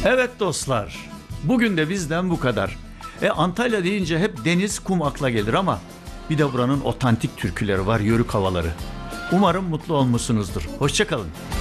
Evet dostlar, bugün de bizden bu kadar. Antalya deyince hep deniz, kum akla gelir ama bir de buranın otantik türküleri var, yörük havaları. Umarım mutlu olmuşsunuzdur. Hoşça kalın.